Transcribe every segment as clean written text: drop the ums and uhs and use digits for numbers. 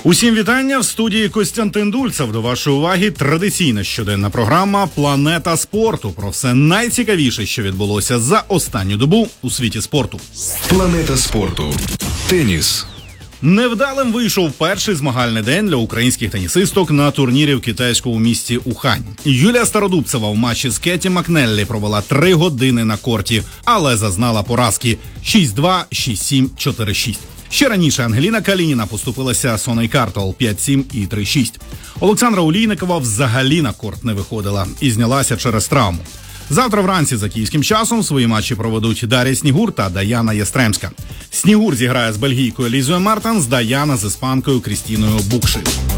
Усім вітання, в студії Костянтин Дульцев. До вашої уваги традиційна щоденна програма «Планета спорту». Про все найцікавіше, що відбулося за останню добу у світі спорту. Планета спорту. Теніс. Невдалим вийшов перший змагальний день для українських тенісисток на турнірі в китайському місті Ухань. Юлія Стародубцева в матчі з Кеті Макнеллі провела 3 години на корті, але зазнала поразки 6-2, 6-7, 4-6. Ще раніше Ангеліна Калініна поступилася Соней Картол 5-7 і 3-6. Олександра Олійникова взагалі на корт не виходила і знялася через травму. Завтра вранці за київським часом свої матчі проведуть Дар'я Снігур та Даяна Єстремська. Снігур зіграє з бельгійкою Лізою Мартенс, Даяна з іспанкою Крістіною Букши.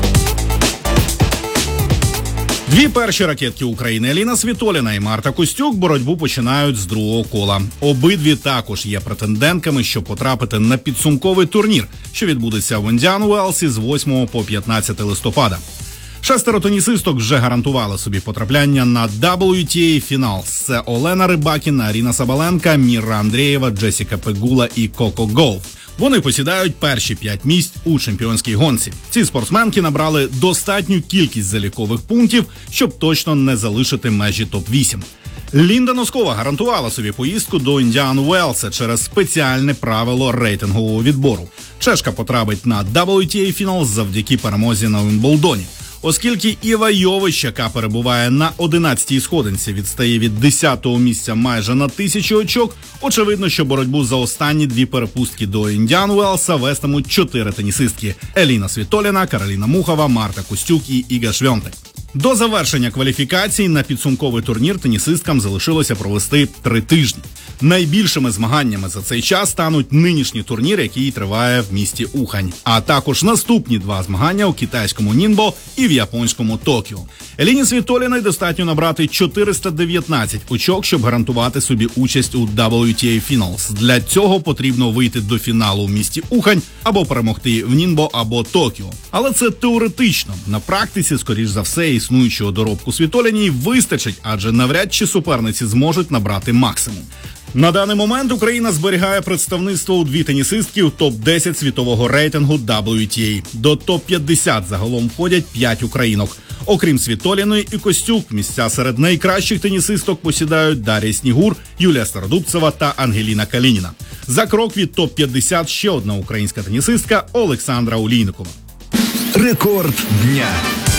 Дві перші ракетки України Еліна Світоліна і Марта Костюк боротьбу починають з другого кола. Обидві також є претендентками, щоб потрапити на підсумковий турнір, що відбудеться в Індіан Уелсі з 8 по 15 листопада. 6 тенісисток вже гарантували собі потрапляння на WTA Finals. Це Олена Рибакіна, Аріна Сабаленка, Міра Андрієва, Джесіка Пегула і Коко Гауф. Вони посідають перші 5 місць у чемпіонській гонці. Ці спортсменки набрали достатню кількість залікових пунктів, щоб точно не залишити межі топ-8. Лінда Носкова гарантувала собі поїздку до Індіан Уелса через спеціальне правило рейтингового відбору. Чешка потрапить на WTA Finals завдяки перемозі на Вімблдоні. Оскільки Іва Йович, яка перебуває на 11-й сходинці, відстає від 10-го місця майже на 1000 очок, очевидно, що боротьбу за останні 2 перепустки до Індіан Уелса вестимуть 4 тенісистки – Еліна Світоліна, Кароліна Мухова, Марта Костюк і Іга Швьонтек. До завершення кваліфікацій на підсумковий турнір тенісисткам залишилося провести 3 тижні. Найбільшими змаганнями за цей час стануть нинішній турнір, який триває в місті Ухань, а також наступні 2 змагання у китайському Нінбо і в японському Токіо. Еліні Світоліної достатньо набрати 419 очок, щоб гарантувати собі участь у WTA Finals. Для цього потрібно вийти до фіналу в місті Ухань або перемогти в Нінбо або Токіо. Але це теоретично. На практиці, скоріш за все, існуючого доробку Світоліній вистачить, адже навряд чи суперниці зможуть набрати максимум. На даний момент Україна зберігає представництво у 2 тенісистки у топ-10 світового рейтингу WTA. До топ-50 загалом входять 5 українок. Окрім Світоліної і Костюк, місця серед найкращих тенісисток посідають Дар'я Снігур, Юлія Стародубцева та Ангеліна Калініна. За крок від топ-50 ще одна українська тенісистка Олександра Олійникова. Рекорд дня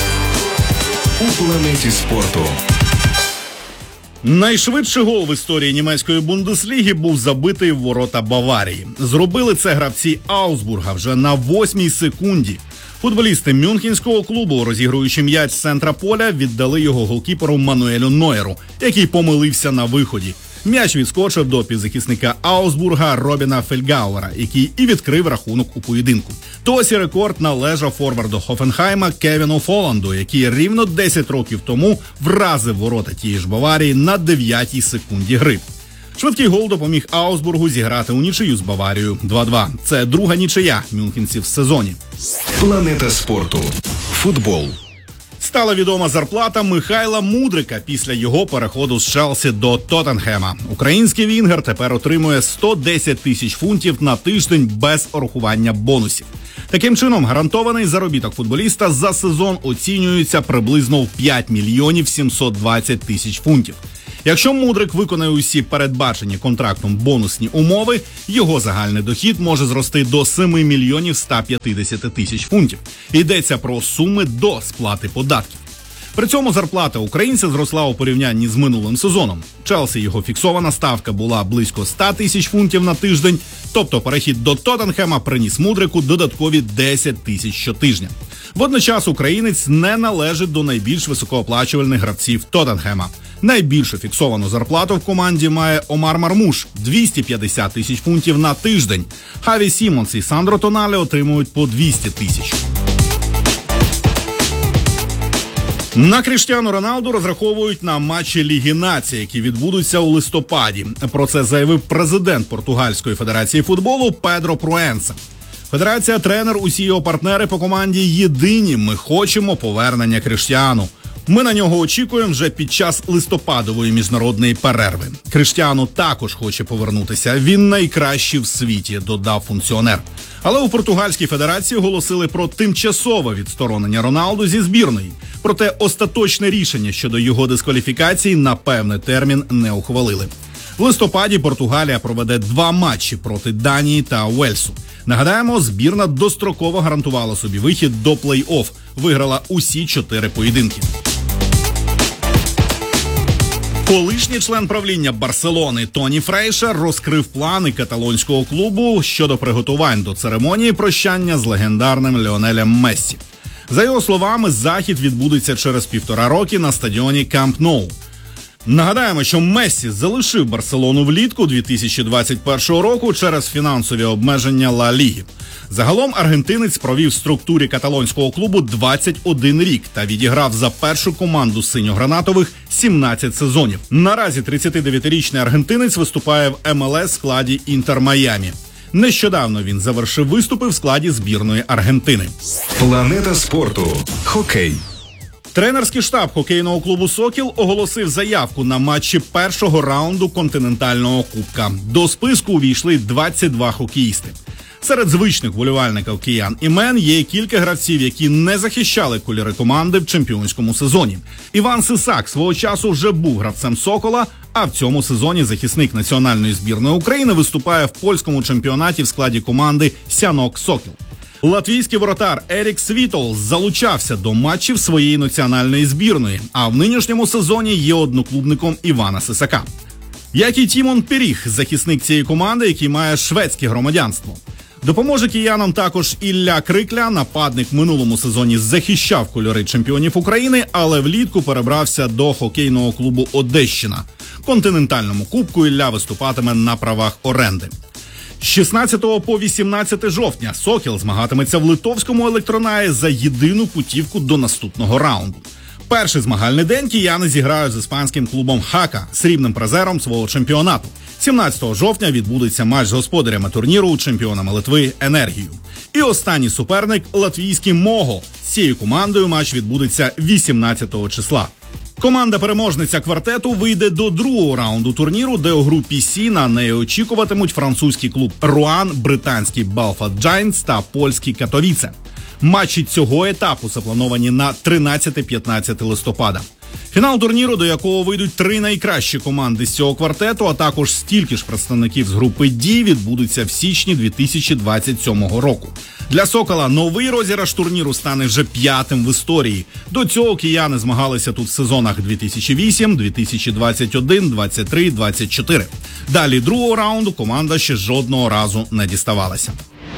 у планеті спорту. Найшвидший гол в історії німецької Бундесліги був забитий в ворота Баварії. Зробили це гравці Аусбурга вже на 8-й секунді. Футболісти мюнхенського клубу, розігруючи м'яч з центра поля, віддали його голкіперу Мануелю Нойеру, який помилився на виході. М'яч відскочив до півзахисника Аусбурга Робіна Фельгауера, який і відкрив рахунок у поєдинку. Досі рекорд належав форварду Хофенхайма Кевіну Фоланду, який рівно 10 років тому вразив ворота тієї ж Баварії на 9-й секунді гри. Швидкий гол допоміг Аусбургу зіграти у нічию з Баварією 2-2. Це друга нічия мюнхенців в сезоні. Планета спорту. Футбол. Стала відома зарплата Михайла Мудрика після його переходу з Челсі до Тоттенхема. Український вінгер тепер отримує 110 тисяч фунтів на тиждень без урахування бонусів. Таким чином, гарантований заробіток футболіста за сезон оцінюється приблизно в 5 мільйонів 720 тисяч фунтів. Якщо Мудрик виконає усі передбачені контрактом бонусні умови, його загальний дохід може зрости до 7 мільйонів 150 тисяч фунтів. Йдеться про суми до сплати податків. При цьому зарплата українця зросла у порівнянні з минулим сезоном. Челсі його фіксована ставка була близько 100 тисяч фунтів на тиждень, тобто перехід до Тоттенхема приніс Мудрику додаткові 10 тисяч щотижня. Водночас українець не належить до найбільш високооплачувальних гравців Тоттенхема. Найбільшу фіксовану зарплату в команді має Омар Мармуш – 250 тисяч фунтів на тиждень. Хаві Сімонс і Сандро Тоналі отримують по 200 тисяч. На Кріштіану Роналду розраховують на матчі Ліги Націй, які відбудуться у листопаді. Про це заявив президент Португальської федерації футболу Педро Пруенса. Федерація, тренер, усі його партнери по команді єдині. Ми хочемо повернення Кріштіану. Ми на нього очікуємо вже під час листопадової міжнародної перерви. Криштіану також хоче повернутися. Він найкращий в світі, додав функціонер. Але у Португальській федерації оголосили про тимчасове відсторонення Роналду зі збірної. Проте остаточне рішення щодо його дискваліфікації на певний термін не ухвалили. В листопаді Португалія проведе 2 матчі проти Данії та Уельсу. Нагадаємо, збірна достроково гарантувала собі вихід до плей-офф. Виграла усі 4 поєдинки. Колишній член правління Барселони Тоні Фрейшер розкрив плани каталонського клубу щодо приготувань до церемонії прощання з легендарним Ліонелем Мессі. За його словами, захід відбудеться через 1,5 роки на стадіоні Камп Ноу. Нагадаємо, що Мессі залишив Барселону влітку 2021 року через фінансові обмеження Ла Ліги. Загалом аргентинець провів в структурі каталонського клубу 21 рік та відіграв за першу команду синьо-гранатових 17 сезонів. Наразі 39-річний аргентинець виступає в МЛС складі Інтер Майамі. Нещодавно він завершив виступи в складі збірної Аргентини. Планета спорту. Хокей. Тренерський штаб хокейного клубу «Сокіл» оголосив заявку на матчі першого раунду континентального кубка. До списку увійшли 22 хокеїсти. Серед звичних вболівальників киян імен є кілька гравців, які не захищали кольори команди в чемпіонському сезоні. Іван Сисак свого часу вже був гравцем «Сокола», а в цьому сезоні захисник національної збірної України виступає в польському чемпіонаті в складі команди «Сянок Сокіл». Латвійський воротар Ерік Світол залучався до матчів своєї національної збірної, а в нинішньому сезоні є одноклубником Івана Сисака. Як і Тімон Піріх, захисник цієї команди, який має шведське громадянство. Допоможе киянам також Ілля Крикля, нападник в минулому сезоні захищав кольори чемпіонів України, але влітку перебрався до хокейного клубу «Одещина». В континентальному кубку Ілля виступатиме на правах оренди. З 16 по 18 жовтня «Сокіл» змагатиметься в литовському електронаї за єдину путівку до наступного раунду. Перший змагальний день кияни зіграють з іспанським клубом «Хака», срібним призером свого чемпіонату. 17 жовтня відбудеться матч з господарями турніру, чемпіонами Литви «Енергію». І останній суперник – латвійський «Мого». З цією командою матч відбудеться 18 числа. Команда-переможниця квартету вийде до другого раунду турніру, де у групі Сі на неї очікуватимуть французький клуб «Руан», британський «Белфаст Джайнтс» та польський «Катовіце». Матчі цього етапу заплановані на 13-15 листопада. Фінал турніру, до якого вийдуть 3 найкращі команди з цього квартету, а також стільки ж представників з групи Ді, відбудеться в січні 2027 року. Для «Сокола» новий розіграш турніру стане вже 5-тим в історії. До цього кияни змагалися тут в сезонах 2008, 2021, 23, 24. Далі другого раунду команда ще жодного разу не діставалася.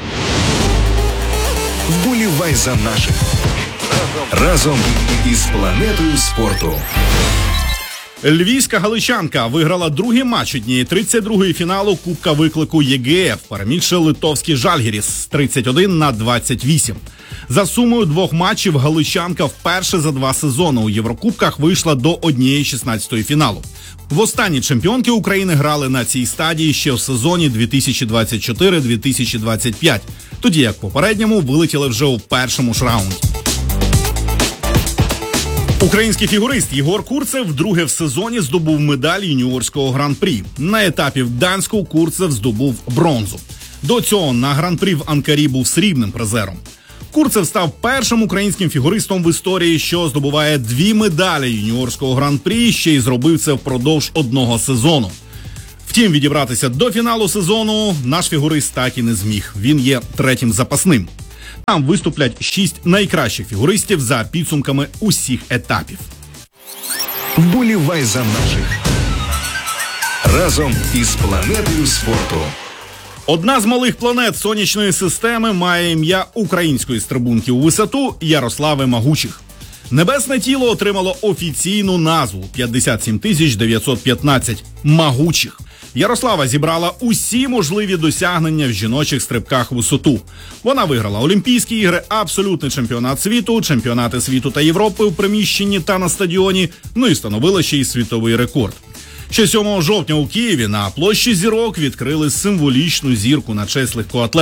Вболівай за наших. Разом із планетою спорту. Львівська галичанка виграла другий матч однієї 32-ї фіналу Кубка виклику ЄГФ, перемігши литовський «Жальгіріс» 31-28. За сумою 2 матчів галичанка вперше за 2 сезони у Єврокубках вийшла до 1/16 фіналу. Востаннє чемпіонки України грали на цій стадії ще в сезоні 2024-2025, тоді як попередньому вилетіли вже у першому ж раунді. Український фігурист Єгор Курцев вдруге в сезоні здобув медаль юніорського гран-прі. На етапі в Гданську Курцев здобув бронзу. До цього на гран-прі в Анкарі був срібним призером. Курцев став першим українським фігуристом в історії, що здобуває 2 медалі юніорського гран-прі, ще й зробив це впродовж 1 сезону. Втім, відібратися до фіналу сезону наш фігурист так і не зміг. Він є 3-м запасним. Там виступлять 6 найкращих фігуристів за підсумками усіх етапів. Вболівай за наших. Разом із планетою спорту. Одна з малих планет сонячної системи має ім'я української стрибунки у висоту Ярослави Магучих. Небесне тіло отримало офіційну назву 57 915 «Магучих». Ярослава зібрала усі можливі досягнення в жіночих стрибках у висоту. Вона виграла Олімпійські ігри, абсолютний чемпіонат світу, чемпіонати світу та Європи у приміщенні та на стадіоні, ну і встановила ще й світовий рекорд. Ще 7 жовтня у Києві на площі Зірок відкрили символічну зірку на честь легкоатлетки.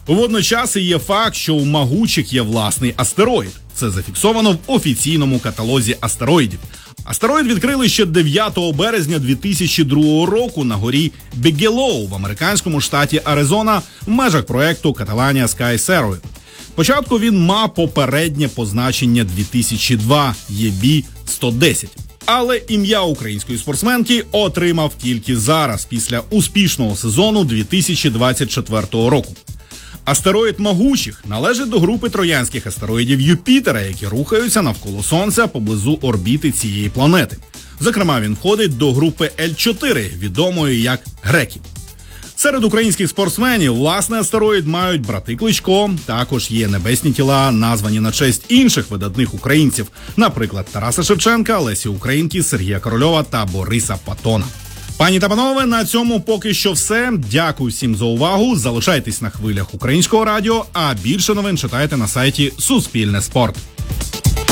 Водночас і є факт, що у Магучих є власний астероїд. Це зафіксовано в офіційному каталозі астероїдів. Астероїд відкрили ще 9 березня 2002 року на горі Бігелоу в американському штаті Аризона в межах проекту Catalania Sky Survey. Спочатку він мав попереднє позначення 2002 EB-110. Але ім'я української спортсменки отримав тільки зараз, після успішного сезону 2024 року. Астероїд Магучих належить до групи троянських астероїдів Юпітера, які рухаються навколо Сонця поблизу орбіти цієї планети. Зокрема, він входить до групи L4, відомої як Греки. Серед українських спортсменів власний астероїд мають брати Кличко, також є небесні тіла, названі на честь інших видатних українців, наприклад, Тараса Шевченка, Лесі Українки, Сергія Корольова та Бориса Патона. Пані та панове, на цьому поки що все. Дякую всім за увагу. Залишайтесь на хвилях Українського радіо, а більше новин читайте на сайті Суспільне Спорт.